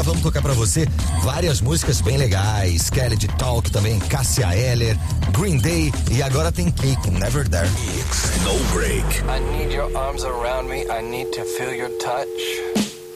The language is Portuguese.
vamos tocar pra você várias músicas bem legais. Skeleton Talk também, Cássia Eller, Green Day e agora tem Cake, Never There. No break. I need your arms around me, I need to feel your touch.